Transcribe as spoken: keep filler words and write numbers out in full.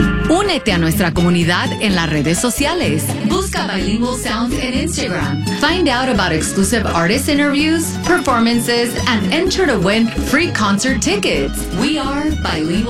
Únete a nuestra comunidad en las redes sociales. Busca Bilingual Sound en Instagram. Find out about exclusive artist interviews, performances, and enter to win free concert tickets. We are Bilingual